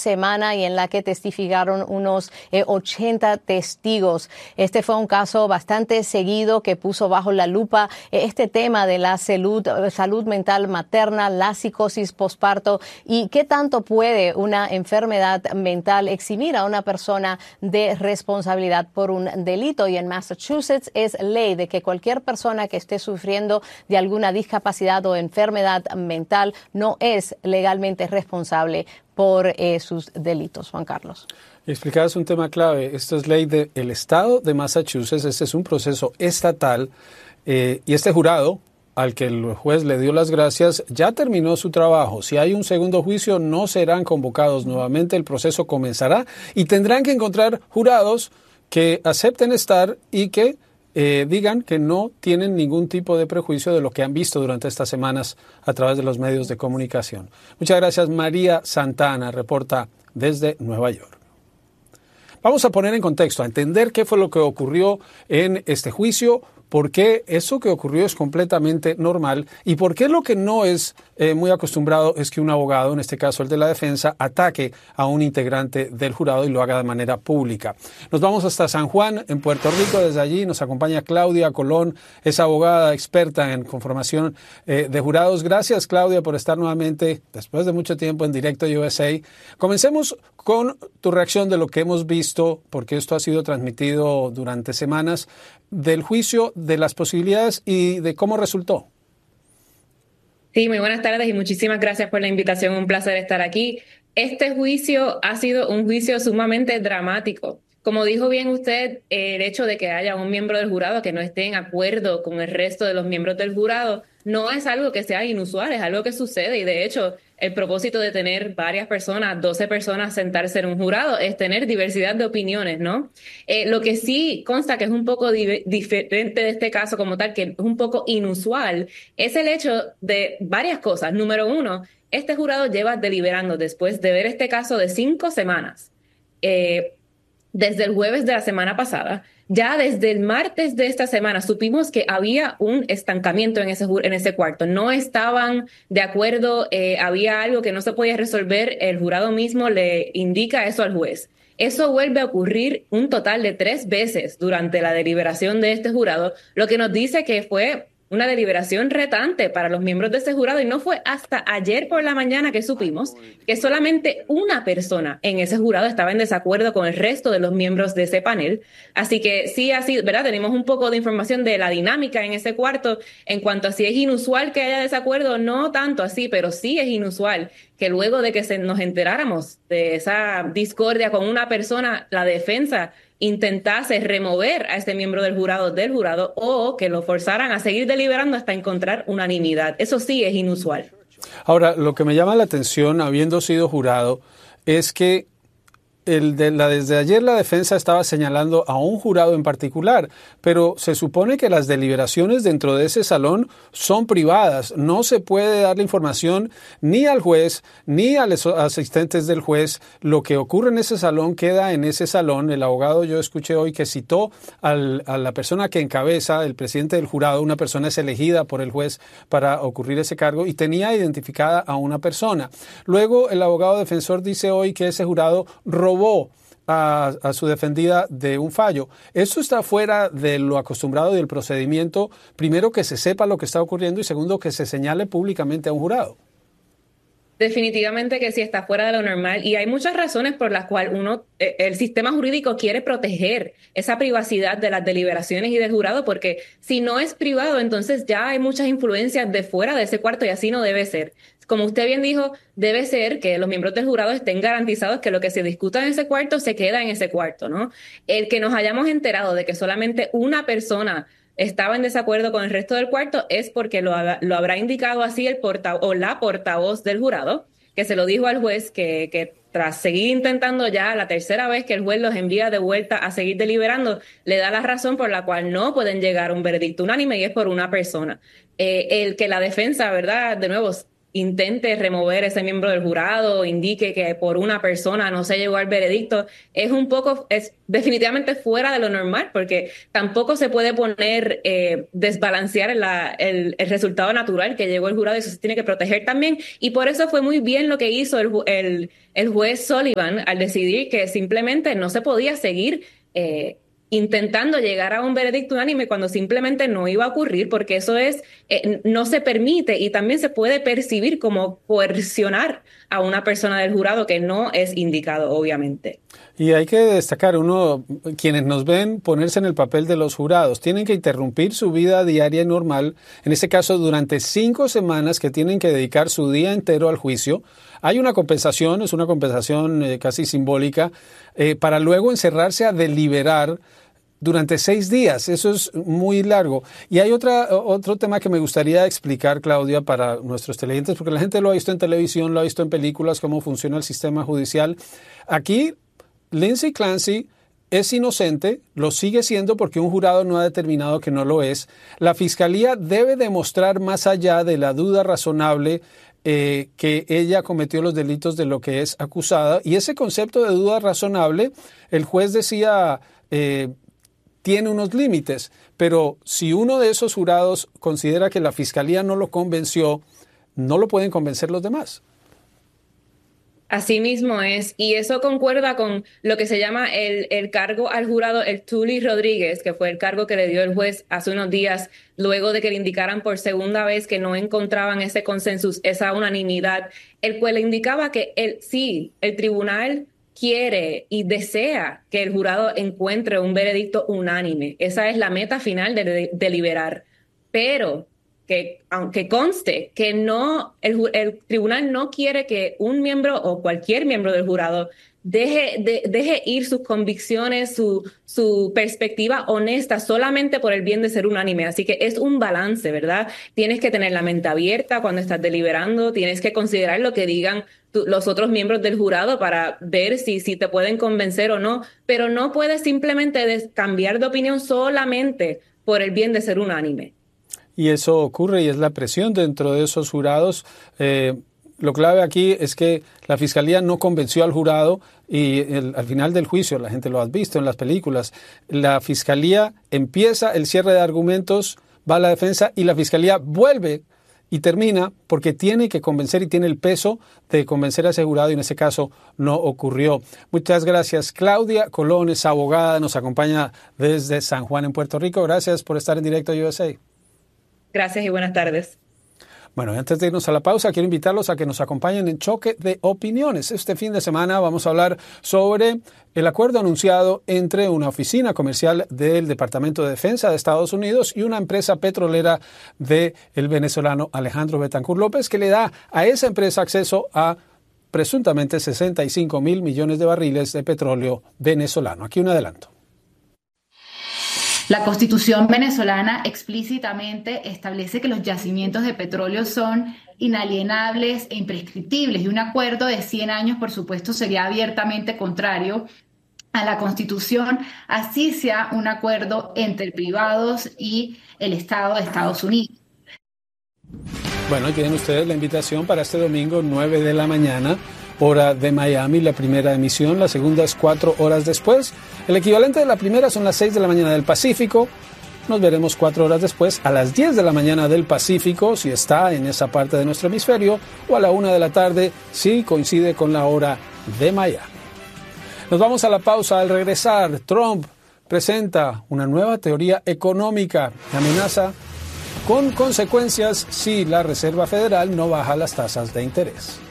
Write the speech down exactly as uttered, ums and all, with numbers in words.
semana y en la que testificaron unos eh, ochenta testigos. Este fue un caso bastante seguido que puso bajo la lupa eh, este tema de la salud, salud mental materna, la psicosis posparto y qué tanto puede una enfermedad mental eximir a una persona de responsabilidad por un delito. Y en Massachusetts es ley de que cualquier persona que esté sufriendo de alguna discapacidad o enfermedad mental no es legalmente responsable por eh, sus delitos. Juan Carlos. Explicabas un tema clave. Esto es ley del estado de Massachusetts. Este es un proceso estatal eh, y este jurado al que el juez le dio las gracias ya terminó su trabajo. Si hay un segundo juicio, no serán convocados nuevamente. El proceso comenzará y tendrán que encontrar jurados que acepten estar y que Eh, digan que no tienen ningún tipo de prejuicio de lo que han visto durante estas semanas a través de los medios de comunicación. Muchas gracias. María Santana reporta desde Nueva York. Vamos a poner en contexto, a entender qué fue lo que ocurrió en este juicio, por qué eso que ocurrió es completamente normal y por qué lo que no es eh, muy acostumbrado es que un abogado, en este caso el de la defensa, ataque a un integrante del jurado y lo haga de manera pública. Nos vamos hasta San Juan, en Puerto Rico. Desde allí nos acompaña Claudia Colón, es abogada experta en conformación eh, de jurados. Gracias, Claudia, por estar nuevamente, después de mucho tiempo, en Directo U S A. Comencemos con tu reacción de lo que hemos visto, porque esto ha sido transmitido durante semanas, del juicio, de las posibilidades y de cómo resultó. Sí, muy buenas tardes y muchísimas gracias por la invitación. Un placer estar aquí. Este juicio ha sido un juicio sumamente dramático. Como dijo bien usted, el hecho de que haya un miembro del jurado que no esté en acuerdo con el resto de los miembros del jurado no es algo que sea inusual, es algo que sucede y de hecho el propósito de tener varias personas, doce personas sentarse en un jurado es tener diversidad de opiniones, ¿no? Eh, lo que sí consta que es un poco di- diferente de este caso como tal, que es un poco inusual, es el hecho de varias cosas. Número uno, este jurado lleva deliberando después de ver este caso de cinco semanas. Eh, Desde el jueves de la semana pasada, ya desde el martes de esta semana supimos que había un estancamiento en ese, en ese cuarto. No estaban de acuerdo, eh, había algo que no se podía resolver, el jurado mismo le indica eso al juez. Eso vuelve a ocurrir un total de tres veces durante la deliberación de este jurado, lo que nos dice que fue una deliberación retante para los miembros de ese jurado y no fue hasta ayer por la mañana que supimos que solamente una persona en ese jurado estaba en desacuerdo con el resto de los miembros de ese panel. Así que sí, así, ¿verdad? Tenemos un poco de información de la dinámica en ese cuarto en cuanto a si es inusual que haya desacuerdo, no tanto así, pero sí es inusual que luego de que se nos enteráramos de esa discordia con una persona, la defensa intentase remover a este miembro del jurado del jurado o que lo forzaran a seguir deliberando hasta encontrar unanimidad. Eso sí es inusual. Ahora, lo que me llama la atención, habiendo sido jurado, es que el de la, desde ayer la defensa estaba señalando a un jurado en particular, pero se supone que las deliberaciones dentro de ese salón son privadas. No se puede darle información ni al juez ni a los asistentes del juez. Lo que ocurre en ese salón queda en ese salón. El abogado, yo escuché hoy que citó al, a la persona que encabeza, el presidente del jurado. Una persona es elegida por el juez para ocurrir ese cargo y tenía identificada a una persona. Luego el abogado defensor dice hoy que ese jurado robó A, a su defendida de un fallo. Eso está fuera de lo acostumbrado del procedimiento. Primero, que se sepa lo que está ocurriendo y segundo, que se señale públicamente a un jurado. Definitivamente que sí está fuera de lo normal y hay muchas razones por las cuales uno, eh, el sistema jurídico quiere proteger esa privacidad de las deliberaciones y del jurado, porque si no es privado, entonces ya hay muchas influencias de fuera de ese cuarto y así no debe ser. Como usted bien dijo, debe ser que los miembros del jurado estén garantizados que lo que se discuta en ese cuarto se queda en ese cuarto, ¿no? El que nos hayamos enterado de que solamente una persona estaba en desacuerdo con el resto del cuarto es porque lo, lo habrá indicado así el portavoz o la portavoz del jurado, que se lo dijo al juez que, que tras seguir intentando ya la tercera vez que el juez los envía de vuelta a seguir deliberando, le da la razón por la cual no pueden llegar a un veredicto unánime y es por una persona. Eh, el que la defensa, ¿verdad? De nuevo, intente remover ese miembro del jurado, indique que por una persona no se llegó al veredicto, es un poco, es definitivamente fuera de lo normal, porque tampoco se puede poner, eh, desbalancear la, el, el resultado natural que llegó el jurado, y eso se tiene que proteger también, y por eso fue muy bien lo que hizo el, el, el juez Sullivan al decidir que simplemente no se podía seguir eh, intentando llegar a un veredicto unánime cuando simplemente no iba a ocurrir, porque eso es, eh, no se permite, y también se puede percibir como coercionar a una persona del jurado, que no es indicado, obviamente. Y hay que destacar, uno, quienes nos ven ponerse en el papel de los jurados, tienen que interrumpir su vida diaria y normal, en este caso durante cinco semanas que tienen que dedicar su día entero al juicio. Hay una compensación, es una compensación eh, casi simbólica, eh, para luego encerrarse a deliberar durante seis días. Eso es muy largo. Y hay otra, otro tema que me gustaría explicar, Claudia, para nuestros televidentes, porque la gente lo ha visto en televisión, lo ha visto en películas, cómo funciona el sistema judicial. Aquí, Lindsay Clancy es inocente, lo sigue siendo porque un jurado no ha determinado que no lo es. La Fiscalía debe demostrar, más allá de la duda razonable, eh, que ella cometió los delitos de lo que es acusada. Y ese concepto de duda razonable, el juez decía, eh, tiene unos límites, pero si uno de esos jurados considera que la Fiscalía no lo convenció, no lo pueden convencer los demás. Así mismo es, y eso concuerda con lo que se llama el, el cargo al jurado, el Tully Rodríguez, que fue el cargo que le dio el juez hace unos días, luego de que le indicaran por segunda vez que no encontraban ese consenso, esa unanimidad, el cual le indicaba que el, sí, el tribunal quiere y desea que el jurado encuentre un veredicto unánime. Esa es la meta final de, de, deliberar, pero que aunque conste que no, el, el tribunal no quiere que un miembro o cualquier miembro del jurado deje, de, deje ir sus convicciones, su, su perspectiva honesta solamente por el bien de ser unánime. Así que es un balance, ¿verdad? Tienes que tener la mente abierta cuando estás deliberando, tienes que considerar lo que digan tu, los otros miembros del jurado para ver si, si te pueden convencer o no, pero no puedes simplemente des, cambiar de opinión solamente por el bien de ser unánime. Y eso ocurre y es la presión dentro de esos jurados. Eh, lo clave aquí es que la Fiscalía no convenció al jurado y el, al final del juicio, la gente lo ha visto en las películas, la Fiscalía empieza el cierre de argumentos, va a la defensa y la Fiscalía vuelve y termina porque tiene que convencer y tiene el peso de convencer a ese jurado y en ese caso no ocurrió. Muchas gracias. Claudia Colón es abogada, nos acompaña desde San Juan en Puerto Rico. Gracias por estar en directo U S A. Gracias y buenas tardes. Bueno, antes de irnos a la pausa, quiero invitarlos a que nos acompañen en Choque de Opiniones. Este fin de semana vamos a hablar sobre el acuerdo anunciado entre una oficina comercial del Departamento de Defensa de Estados Unidos y una empresa petrolera del venezolano Alejandro Betancur López, que le da a esa empresa acceso a presuntamente sesenta y cinco mil millones de barriles de petróleo venezolano. Aquí un adelanto. La Constitución venezolana explícitamente establece que los yacimientos de petróleo son inalienables e imprescriptibles y un acuerdo de cien años, por supuesto, sería abiertamente contrario a la Constitución, así sea un acuerdo entre privados y el Estado de Estados Unidos. Bueno, tienen ustedes la invitación para este domingo, nueve de la mañana, hora de Miami, la primera emisión, la segunda es cuatro horas después. El equivalente de la primera son las seis de la mañana del Pacífico. Nos veremos cuatro horas después, a las diez de la mañana del Pacífico, si está en esa parte de nuestro hemisferio, o a la una de la tarde, si coincide con la hora de Miami. Nos vamos a la pausa. Al regresar, Trump presenta una nueva teoría económica que amenaza con consecuencias si la Reserva Federal no baja las tasas de interés.